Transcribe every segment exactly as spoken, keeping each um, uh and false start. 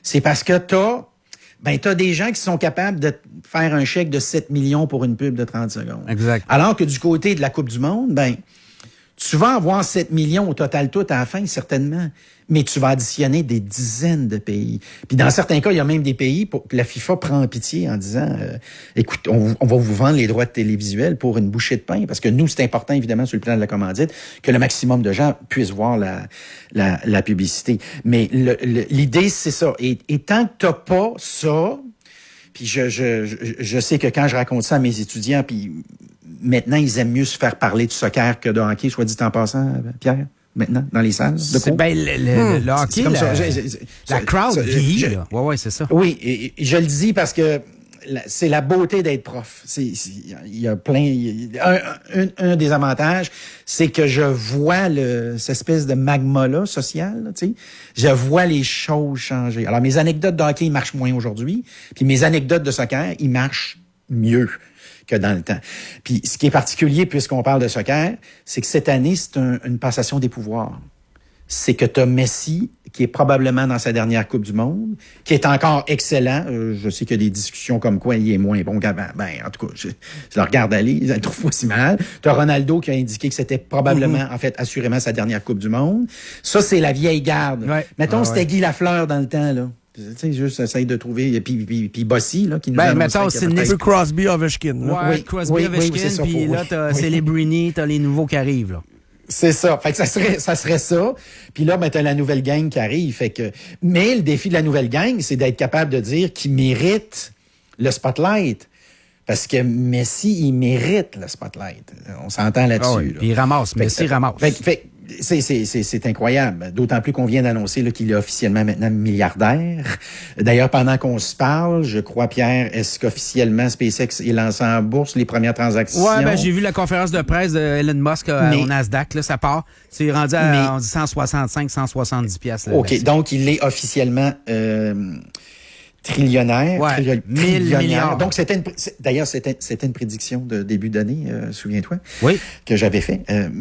C'est parce que t'as, ben, t'as des gens qui sont capables de faire un chèque de sept millions pour une pub de trente secondes. Exact. Alors que du côté de la Coupe du Monde, ben, tu vas avoir sept millions au total tout à la fin, certainement, mais tu vas additionner des dizaines de pays. Puis dans certains cas, il y a même des pays pour que la FIFA prend pitié en disant euh, écoute, on, on va vous vendre les droits de télévisuels pour une bouchée de pain, parce que nous, c'est important, évidemment, sur le plan de la commandite, que le maximum de gens puissent voir la, la, la publicité. Mais le, le, l'idée, c'est ça. Et, et tant que t'as pas ça, puis je, je, je, je sais que quand je raconte ça à mes étudiants, puis maintenant, ils aiment mieux se faire parler de soccer que de hockey, soit dit en passant, Pierre, maintenant, dans les salles de cours. Ben, le, le, hum, le hockey, la, ça, j'ai, j'ai, la crowd vieillit, là. Ouais, ouais, c'est ça. Oui, et, et je le dis parce que la, c'est la beauté d'être prof. C'est, c'est, il y a plein, il y a, un, un, un des avantages, c'est que je vois le, cette espèce de magma-là, social, tu sais. Je vois les choses changer. Alors, mes anecdotes de hockey, ils marchent moins aujourd'hui, puis mes anecdotes de soccer, ils marchent mieux que dans le temps. Puis ce qui est particulier, puisqu'on parle de soccer, c'est que cette année, c'est un, une passation des pouvoirs. C'est que tu as Messi, qui est probablement dans sa dernière Coupe du Monde, qui est encore excellent. Euh, je sais qu'il y a des discussions comme quoi il est moins bon qu'avant. Ben, en tout cas, je, je le regarde aller, je le trouve pas si mal. Tu as Ronaldo qui a indiqué que c'était probablement, mm-hmm. en fait, assurément sa dernière Coupe du Monde. Ça, c'est la vieille garde. Ouais. Mettons, ah, c'était ouais. Guy Lafleur dans le temps, là. Tu sais, juste essaye de trouver. Et puis, puis, puis Bossy, là, qui nous ben, mettons, c'est un peu Crosby Ovechkin. Ouais, oui, Crosby oui, Ovechkin, oui, oui, puis là, t'as oui. Celebrini, t'as les nouveaux qui arrivent, là. C'est ça. Fait que ça serait, ça serait ça. Puis là, ben, t'as la nouvelle gang qui arrive. Fait que, mais le défi de la nouvelle gang, c'est d'être capable de dire qu'il mérite le spotlight. Parce que Messi, il mérite le spotlight. On s'entend là-dessus. Ah oui, là. Puis il ramasse. Fait Messi que, ramasse. Fait, fait, C'est, c'est, c'est, c'est incroyable. D'autant plus qu'on vient d'annoncer là, qu'il est officiellement maintenant milliardaire. D'ailleurs, pendant qu'on se parle, je crois, Pierre, est-ce qu'officiellement SpaceX est lancé en bourse les premières transactions? Ouais, ben j'ai vu la conférence de presse de Elon Musk euh, mais, au Nasdaq, là, ça part. C'est rendu à mais, on dit cent soixante-cinq, cent soixante-dix piastres. OK, là, donc il est officiellement euh, trillionnaire. Ouais, trillion, mille milliards. Donc, c'était une, d'ailleurs, c'était, c'était une prédiction de début d'année, euh, souviens-toi, oui. que j'avais fait. Euh,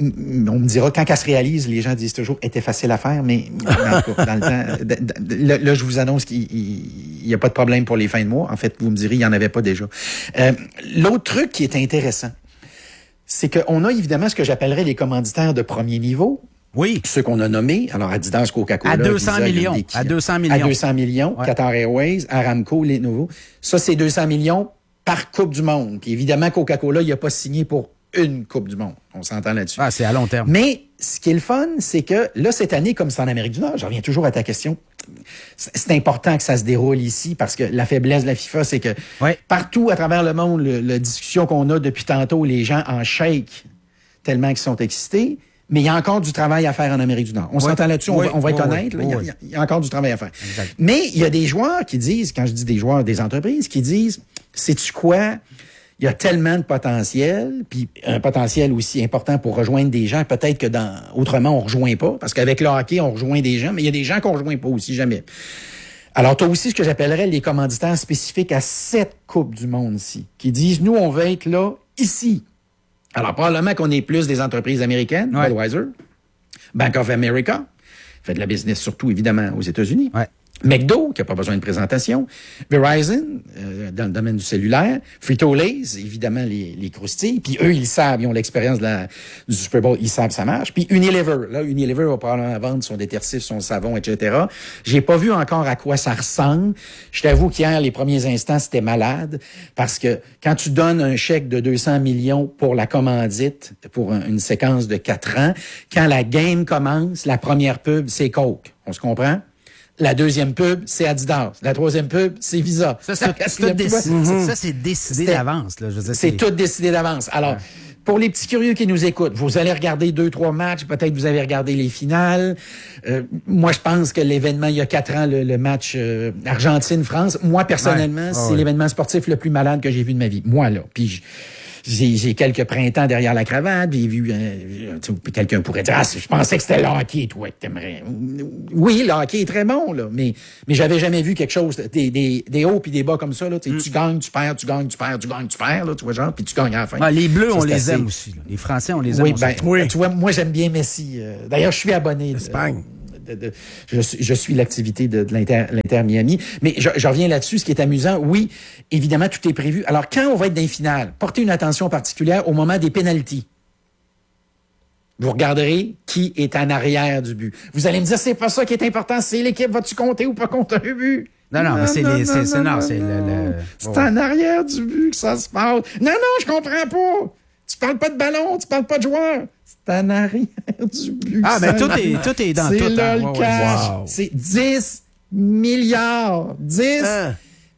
on me dira, quand elle se réalise, les gens disent toujours, était facile à faire, mais dans, le, dans le temps, de, de, là, là, je vous annonce qu'il n'y a pas de problème pour les fins de mois. En fait, vous me direz, il n'y en avait pas déjà. Euh, l'autre truc qui est intéressant, c'est qu'on a évidemment ce que j'appellerais les commanditaires de premier niveau. Oui. Ceux qu'on a nommés, alors Adidas, Coca-Cola. À deux cents Visa, millions. Des, à deux cents millions. À deux cents millions. Ouais. Qatar Airways, Aramco, les nouveaux. Ça, c'est deux cents millions par Coupe du Monde. Puis évidemment, Coca-Cola, il n'a pas signé pour une Coupe du Monde. On s'entend là-dessus. Ah, c'est à long terme. Mais ce qui est le fun, c'est que là, cette année, comme c'est en Amérique du Nord, je reviens toujours à ta question, c'est important que ça se déroule ici parce que la faiblesse de la FIFA, c'est que ouais. partout à travers le monde, le, la discussion qu'on a depuis tantôt, les gens en shake tellement qu'ils sont excités. Mais il y a encore du travail à faire en Amérique du Nord. On oui. s'entend là-dessus, oui. on va, on va être oui. honnête. Là, oui. il, y a, il y a encore du travail à faire. Exact. Mais il y a des joueurs qui disent, quand je dis des joueurs, des entreprises, qui disent, sais-tu quoi? Il y a tellement de potentiel, puis un potentiel aussi important pour rejoindre des gens, peut-être que dans autrement, on rejoint pas, parce qu'avec le hockey, on rejoint des gens, mais il y a des gens qu'on rejoint pas aussi, jamais. Alors, tu as aussi ce que j'appellerais les commanditaires spécifiques à cette Coupe du Monde ici, qui disent, nous, on veut être là, ici. Alors, probablement qu'on est plus des entreprises américaines, ouais. Budweiser, Bank of America, fait de la business surtout, évidemment, aux États-Unis. Ouais. McDo, qui n'a pas besoin de présentation. Verizon, euh, dans le domaine du cellulaire. Frito-Lay's, évidemment, les, les croustilles. Puis eux, ils savent, ils ont l'expérience de la, du Super Bowl, ils savent ça marche. Puis Unilever, là, Unilever va probablement vendre son détergif, son savon, et cetera. J'ai pas vu encore à quoi ça ressemble. Je t'avoue qu'hier, les premiers instants, c'était malade. Parce que quand tu donnes un chèque de deux cents millions pour la commandite, pour un, une séquence de quatre ans, quand la game commence, la première pub, c'est Coke. On se comprend? La deuxième pub, c'est Adidas. La troisième pub, c'est Visa. Ça, c'est, tout déc- mm-hmm. ça, c'est décidé c'est, d'avance. Là, je veux dire, c'est, c'est tout décidé d'avance. Alors, ouais. pour les petits curieux qui nous écoutent, vous allez regarder deux, trois matchs. Peut-être vous avez regardé les finales. Euh, moi, je pense que l'événement, il y a quatre ans, le, le match euh, Argentine-France, moi, personnellement, ouais. c'est ouais. l'événement sportif le plus malade que j'ai vu de ma vie. Moi, là. Puis, je, J'ai, j'ai quelques printemps derrière la cravate, j'ai vu, euh, quelqu'un pourrait dire, ah, je pensais que c'était le hockey, toi, que t'aimerais. Oui, le hockey est très bon, là, mais, mais j'avais jamais vu quelque chose, des, des, des hauts puis des bas comme ça, là, mm. tu gagnes, tu perds, tu gagnes, tu perds, tu gagnes, tu perds, là, tu vois, genre, puis tu gagnes à la fin. Ah, les Bleus, ça, on les assez... aime aussi, là. Les Français, on les aime oui, aussi. Ben, oui, tu vois, moi, j'aime bien Messi. Euh, d'ailleurs, je suis abonné. Espagne. de, de je, je suis l'activité de, de l'Inter, l'Inter Miami. Mais je, je reviens là-dessus. Ce qui est amusant, oui, évidemment, tout est prévu. Alors, quand on va être dans les finales, portez une attention particulière au moment des pénaltys. Vous regarderez qui est en arrière du but. Vous allez me dire, c'est pas ça qui est important, c'est l'équipe, vas-tu compter ou pas compter un but? Non, non, non, mais c'est non, les, non, c'est, c'est, non, non, c'est non, le, le... C'est oh. en arrière du but que ça se passe. Non, non, je comprends pas. Tu parles pas de ballon, tu parles pas de joueur. C'est en arrière du but. Ah, ben, tout est, tout est dans c'est tout. C'est là hein. le ouais, cash. ouais. Wow. C'est dix milliards. dix Hein?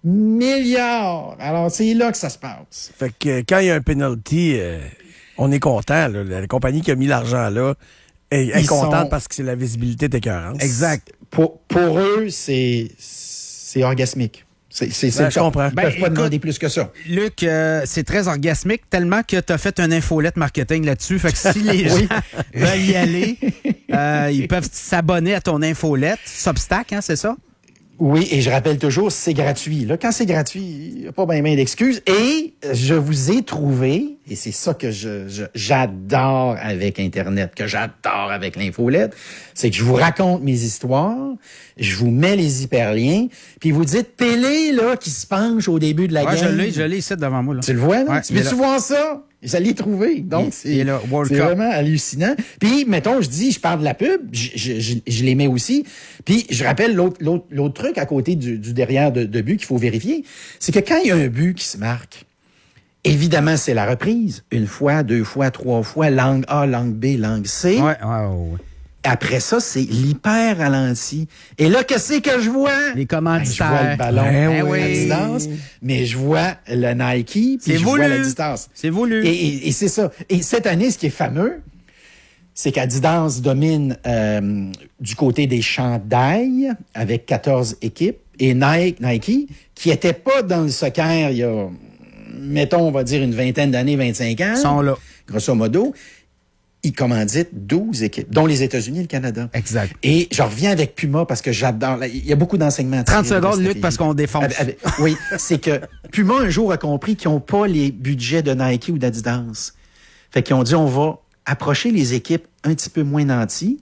milliards. Alors, c'est là que ça se passe. Fait que euh, quand il y a un penalty, euh, on est content. Là. La compagnie qui a mis l'argent là est, est contente sont... parce que c'est la visibilité est écœurante. Exact. Pour, pour eux, c'est, c'est orgasmique. C'est, c'est, c'est ben, je comprends. Ils peuvent ben, pas demander plus que ça. Luc, euh, c'est très orgasmique, tellement que tu as fait une infolette marketing là-dessus. Fait que si les oui. gens veulent y aller, euh, ils peuvent s'abonner à ton infolette. Substack, hein, c'est ça? Oui, et je rappelle toujours, c'est gratuit. Là, quand c'est gratuit, il n'y a pas bien bien d'excuses. Et je vous ai trouvé, et c'est ça que je, je j'adore avec Internet, que j'adore avec l'infolette, c'est que je vous raconte mes histoires, je vous mets les hyperliens, puis vous dites Pelé là qui se penche au début de la ouais, game. je l'ai, je l'ai ici devant moi. Là. Tu le vois, là? Ouais, tu veux-tu voir ça? Je l'ai trouvé. Donc, il, c'est, il est là, c'est vraiment hallucinant. Puis, mettons, je dis, je parle de la pub, je, je, je, je les mets aussi. Puis, je rappelle l'autre, l'autre, l'autre truc à côté du, du derrière de, de but qu'il faut vérifier, c'est que quand il y a un but qui se marque, évidemment, c'est la reprise. Une fois, deux fois, trois fois, langue A, langue B, langue C. Ouais, ouais, ouais. Après ça, c'est l'hyper ralenti. Et là, qu'est-ce que je vois? Les commanditaires. Ben, je vois le ballon ben à oui. distance, mais je vois le Nike, puis c'est je voulu. vois la distance. C'est voulu. Et, et, et c'est ça. Et cette année, ce qui est fameux, c'est qu'Adidas domine euh, du côté des chandails avec quatorze équipes et Nike, Nike qui était pas dans le soccer il y a, mettons, on va dire une vingtaine d'années, vingt-cinq ans. Sont là. Grosso modo. Ils commanditent douze équipes, dont les États-Unis et le Canada. Exact. Et je reviens avec Puma parce que j'adore. Là, il y a beaucoup d'enseignements. trente secondes, Luc, parce qu'on défonce. Avec, avec, oui, c'est que Puma, un jour, a compris qu'ils n'ont pas les budgets de Nike ou d'Adidas. Fait qu'ils ont dit, on va approcher les équipes un petit peu moins nantis.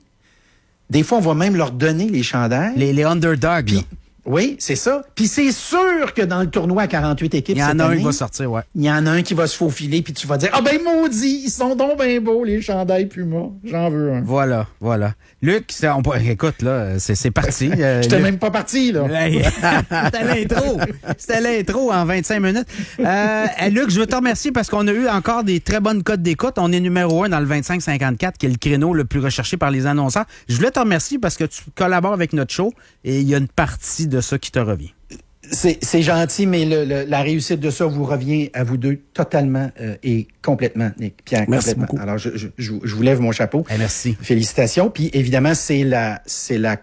Des fois, on va même leur donner les chandails. Les, les underdogs. Puis, oui, c'est ça. Puis c'est sûr que dans le tournoi à quarante-huit équipes, il y en cette a un année, qui va sortir, ouais. il y en a un qui va se faufiler, puis tu vas dire, ah ben maudit, ils sont donc ben beaux, les chandails Puma. J'en veux un. Voilà, voilà. Luc, c'est, on, écoute, là, c'est, c'est parti. Euh, J'étais Luc... même pas parti, là. C'était l'intro. C'était l'intro en vingt-cinq minutes. Euh, Luc, je veux te remercier parce qu'on a eu encore des très bonnes cotes d'écoute. On est numéro un dans le vingt-cinq cinquante-quatre, qui est le créneau le plus recherché par les annonceurs. Je voulais te remercier parce que tu collabores avec notre show et il y a une partie de ça qui te revient. C'est, c'est gentil, mais le, le, la réussite de ça vous revient à vous deux totalement euh, et complètement, Nick, Pierre. Merci complètement. beaucoup. Alors, je, je, je, je vous lève mon chapeau. Hey, merci. Félicitations. Puis, évidemment, c'est la, c'est la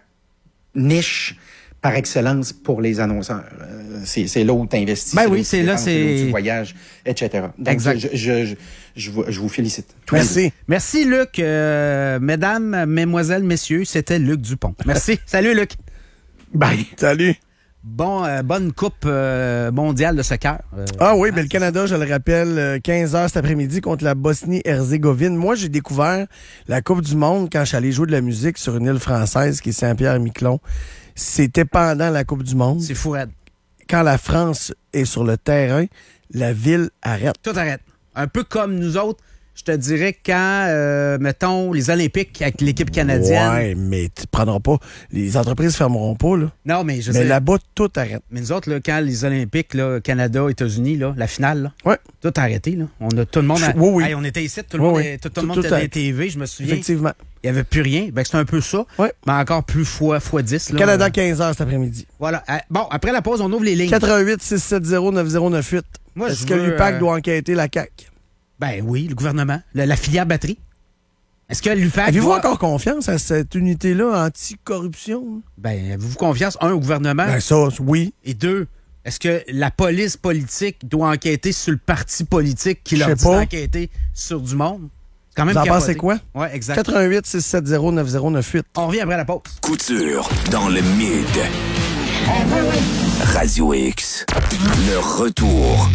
niche par excellence pour les annonceurs. Euh, c'est, c'est là où tu investis. Ben c'est oui, c'est là, c'est c'est... là où tu voyages, et cetera. Donc, exact. Je, je, je, je, vous, je vous félicite. Merci. Merci, Luc. Euh, mesdames, mesdemoiselles, messieurs, c'était Luc Dupont. Merci. Salut, Luc. Bye. Salut. Bon, euh, bonne coupe euh, mondiale de soccer. Euh, ah oui, ben le Canada, je le rappelle, quinze heures cet après-midi contre la Bosnie-Herzégovine. Moi, j'ai découvert la Coupe du Monde quand je suis allé jouer de la musique sur une île française qui est Saint-Pierre-Miquelon. C'était pendant la Coupe du Monde. C'est fou, Red. Quand la France est sur le terrain, la ville arrête. Tout arrête. Un peu comme nous autres. Je te dirais quand, euh, mettons, les Olympiques avec l'équipe canadienne. Ouais, mais tu prendras pas. Les entreprises fermeront pas, là. Non, mais je mais sais. Mais là-bas, tout arrête. Mais nous autres, là, quand les Olympiques, là, Canada, États-Unis, là, la finale, là, ouais. tout a arrêté. Là. On a tout le monde. A... Oui, oui. Hey, on était ici, tout le oui, monde, oui. tout, tout le tout, monde tout était à a... la T V, je me souviens. Effectivement. Il n'y avait plus rien. Ben, c'était un peu ça. Ouais. Mais encore plus fois, fois dix. Là, Canada, là. quinze heures cet après-midi. Voilà. Bon, après la pause, on ouvre les lignes. quatre un huit, six sept zéro, neuf zéro neuf huit. Moi, Est-ce je que veux, l'U P A C euh... doit enquêter la C A Q? Ben oui, le gouvernement. La, la filière batterie. Est-ce que l'U P A C Avez-vous doit... encore confiance à cette unité-là anti-corruption? Ben, avez-vous confiance, un, au gouvernement? Ben ça, oui. Et deux, est-ce que la police politique doit enquêter sur le parti politique qui leur dit d'enquêter sur du monde? Quand même. Vous en pensez quoi? Oui, exact. quatre un huit, six sept zéro, neuf zéro neuf huit. On revient après la pause. Couture dans le mid. Radio X. Le retour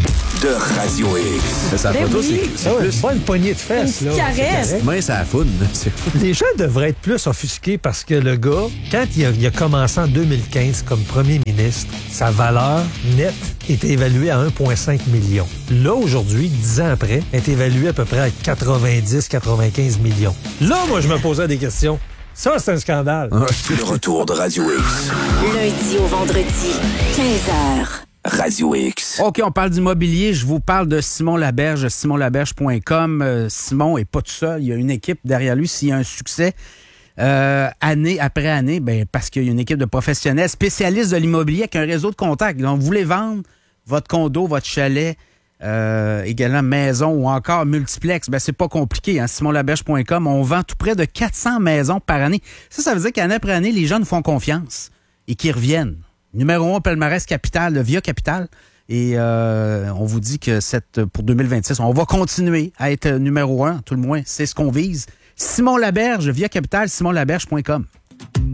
de Radio X. Ça Ben photo, oui. c'est, c'est Ah ouais, plus... pas une poignée de fesses, Une là. petite caresse. C'est correct. Mais ça foune. C'est... Les gens devraient être plus offusqués parce que le gars, quand il a, il a commencé en deux mille quinze comme premier ministre, sa valeur nette était évaluée à un virgule cinq million. Là, aujourd'hui, dix ans après, elle est évaluée à peu près à quatre-vingt-dix à quatre-vingt-quinze millions. Là, moi, je me posais des questions. Ça, c'est un scandale. Le retour de Radio X. Lundi au vendredi, quinze heures. Radio X. OK, on parle d'immobilier. Je vous parle de Simon Laberge, simon laberge point com. Euh, Simon est pas tout seul. Il y a une équipe derrière lui. S'il y a un succès euh, année après année, ben parce qu'il y a une équipe de professionnels spécialistes de l'immobilier avec un réseau de contacts. Donc, vous voulez vendre votre condo, votre chalet, euh, également maison ou encore multiplex, ben c'est pas compliqué. Hein? simon laberge point com, on vend tout près de quatre cents maisons par année. Ça, ça veut dire qu'année après année, les gens nous font confiance et qu'ils reviennent. Numéro un, palmarès Capital, Via Capital. Et euh, on vous dit que cette, pour deux mille vingt-six, on va continuer à être numéro un. Tout le moins, c'est ce qu'on vise. Simon Laberge, Via Capital, simon laberge point com.